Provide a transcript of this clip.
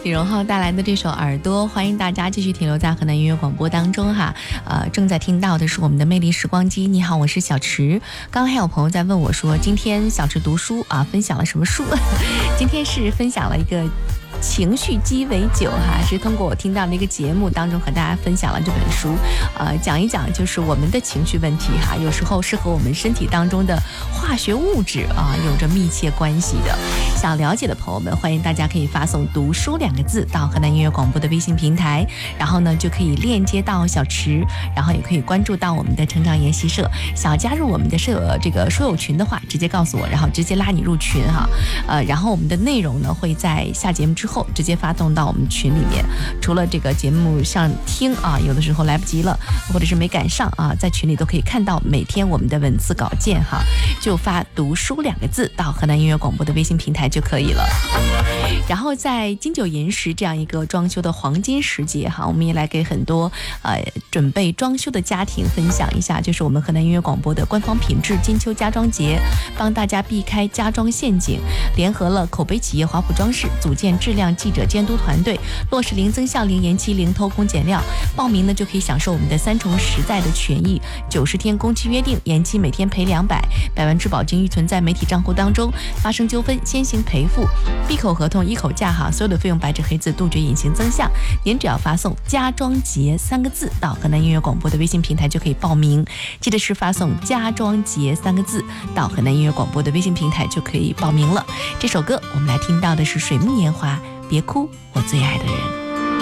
李荣浩带来的这首耳朵，欢迎大家继续停留在河南音乐广播当中哈。正在听到的是我们的魅力时光机。你好，我是小池。刚刚还有朋友在问我说，今天小池读书啊，分享了什么书？今天是分享了一个情绪鸡尾酒哈，是通过我听到的一个节目当中和大家分享了这本书，讲一讲就是我们的情绪问题哈，有时候是和我们身体当中的化学物质啊有着密切关系的。想了解的朋友们，欢迎大家可以发送读书2个字到河南音乐广播的微信平台，然后呢就可以链接到小池，然后也可以关注到我们的成长研习社。想要加入我们的这个书友群的话，直接告诉我，然后直接拉你入群哈。然后我们的内容呢会在下节目之后直接发送到我们群里面。除了这个节目上听啊，有的时候来不及了，或者是没赶上啊，在群里都可以看到每天我们的文字稿件哈，就发读书2个字到河南音乐广播的微信平台就可以了。然后在金九银十这样一个装修的黄金时节哈，我们也来给很多准备装修的家庭分享一下，就是我们河南音乐广播的官方品质金秋家装节，帮大家避开家装陷阱，联合了口碑企业华普装饰，组建质量记者监督团队，落实零增项、零延期、零偷工减料。报名呢就可以享受我们的3重实在的权益：90天工期约定，延期每天赔200，100万质保金预存在媒体账户当中，发生纠纷先行赔付，闭口合同一口价哈，所有的费用白纸黑字，杜绝隐形增项。您只要发送家装节3个字到河南音乐广播的微信平台就可以报名，记得是发送家装节3个字到河南音乐广播的微信平台就可以报名了。这首歌我们来听到的是水木年华，别哭，我最爱的人。